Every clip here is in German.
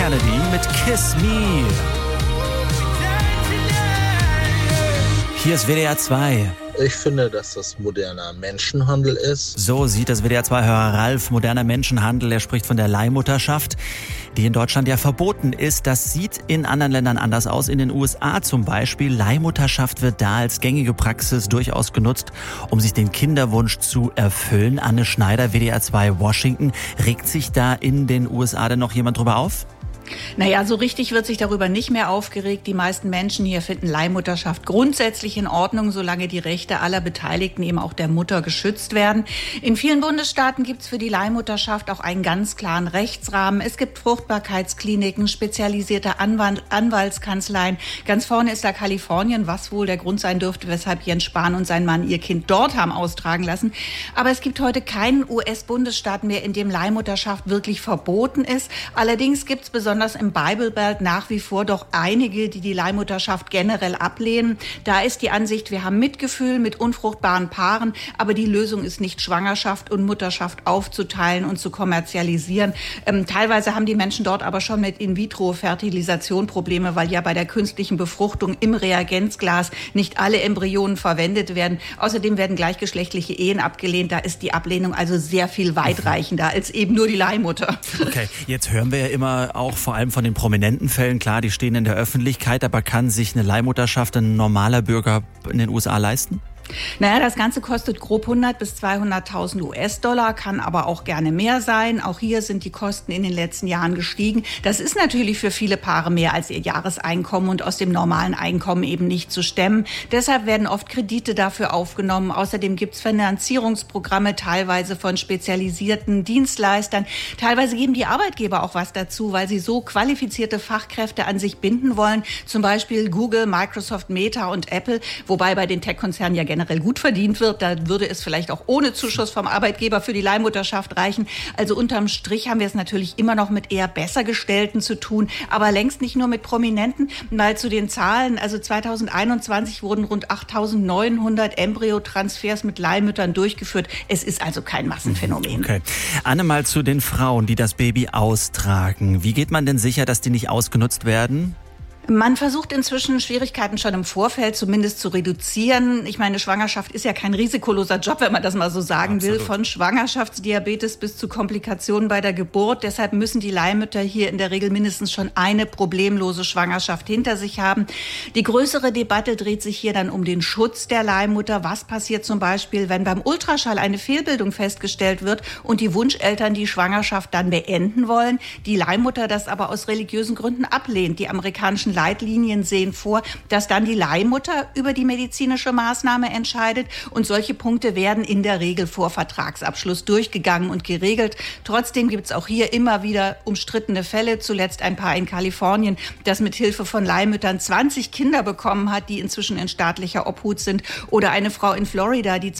Kennedy mit Kiss Me. Hier ist WDR 2. Ich finde, dass das moderner Menschenhandel ist. So sieht das WDR 2-Hörer Ralf moderner Menschenhandel. Er spricht von der Leihmutterschaft, die in Deutschland ja verboten ist. Das sieht in anderen Ländern anders aus. In den USA zum Beispiel. Leihmutterschaft wird da als gängige Praxis durchaus genutzt, um sich den Kinderwunsch zu erfüllen. Anne Schneider, WDR 2 Washington. Regt sich da in den USA denn noch jemand drüber auf? Naja, so richtig wird sich darüber nicht mehr aufgeregt. Die meisten Menschen hier finden Leihmutterschaft grundsätzlich in Ordnung, solange die Rechte aller Beteiligten, eben auch der Mutter, geschützt werden. In vielen Bundesstaaten gibt es für die Leihmutterschaft auch einen ganz klaren Rechtsrahmen. Es gibt Fruchtbarkeitskliniken, spezialisierte Anwaltskanzleien. Ganz vorne ist da Kalifornien, was wohl der Grund sein dürfte, weshalb Jens Spahn und sein Mann ihr Kind dort haben austragen lassen. Aber es gibt heute keinen US-Bundesstaat mehr, in dem Leihmutterschaft wirklich verboten ist. Allerdings gibt es besonders im Bible Belt nach wie vor doch einige, die die Leihmutterschaft generell ablehnen. Da ist die Ansicht, wir haben Mitgefühl mit unfruchtbaren Paaren, aber die Lösung ist nicht, Schwangerschaft und Mutterschaft aufzuteilen und zu kommerzialisieren. Teilweise haben die Menschen dort aber schon mit In-vitro-Fertilisation Probleme, weil ja bei der künstlichen Befruchtung im Reagenzglas nicht alle Embryonen verwendet werden. Außerdem werden gleichgeschlechtliche Ehen abgelehnt. Da ist die Ablehnung also sehr viel weitreichender als eben nur die Leihmutter. Okay, jetzt hören wir ja immer auch vor allem von den prominenten Fällen, klar, die stehen in der Öffentlichkeit, aber kann sich eine Leihmutterschaft ein normaler Bürger in den USA leisten? Naja, das Ganze kostet grob 100 bis 200.000 US-Dollar, kann aber auch gerne mehr sein. Auch hier sind die Kosten in den letzten Jahren gestiegen. Das ist natürlich für viele Paare mehr als ihr Jahreseinkommen und aus dem normalen Einkommen eben nicht zu stemmen. Deshalb werden oft Kredite dafür aufgenommen. Außerdem gibt es Finanzierungsprogramme, teilweise von spezialisierten Dienstleistern. Teilweise geben die Arbeitgeber auch was dazu, weil sie so qualifizierte Fachkräfte an sich binden wollen. Zum Beispiel Google, Microsoft, Meta und Apple, wobei bei den Tech-Konzernen ja generell gut verdient wird. Da würde es vielleicht auch ohne Zuschuss vom Arbeitgeber für die Leihmutterschaft reichen. Also unterm Strich haben wir es natürlich immer noch mit eher besser Gestellten zu tun, aber längst nicht nur mit Prominenten. Mal zu den Zahlen. Also 2021 wurden rund 8.900 Embryotransfers mit Leihmüttern durchgeführt. Es ist also kein Massenphänomen. Okay. Anne, mal zu den Frauen, die das Baby austragen. Wie geht man denn sicher, dass die nicht ausgenutzt werden? Man versucht inzwischen Schwierigkeiten schon im Vorfeld zumindest zu reduzieren. Ich meine, Schwangerschaft ist ja kein risikoloser Job, wenn man das mal so sagen will. Von Schwangerschaftsdiabetes bis zu Komplikationen bei der Geburt. Deshalb müssen die Leihmütter hier in der Regel mindestens schon eine problemlose Schwangerschaft hinter sich haben. Die größere Debatte dreht sich hier dann um den Schutz der Leihmutter. Was passiert zum Beispiel, wenn beim Ultraschall eine Fehlbildung festgestellt wird und die Wunscheltern die Schwangerschaft dann beenden wollen, die Leihmutter das aber aus religiösen Gründen ablehnt. Die amerikanischen Leitlinien sehen vor, dass dann die Leihmutter über die medizinische Maßnahme entscheidet und solche Punkte werden in der Regel vor Vertragsabschluss durchgegangen und geregelt. Trotzdem gibt es auch hier immer wieder umstrittene Fälle, zuletzt ein Paar in Kalifornien, das mit Hilfe von Leihmüttern 20 Kinder bekommen hat, die inzwischen in staatlicher Obhut sind, oder eine Frau in Florida, die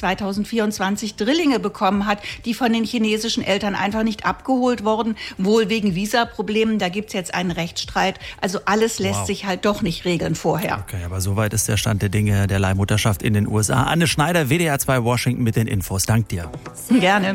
2024 Drillinge bekommen hat, die von den chinesischen Eltern einfach nicht abgeholt wurden, wohl wegen Visaproblemen. Da gibt es jetzt einen Rechtsstreit. Also alles lässt sich halt doch nicht regeln vorher. Okay, aber soweit ist der Stand der Dinge der Leihmutterschaft in den USA. Anne Schneider, WDR 2 Washington mit den Infos. Dank dir. Gerne.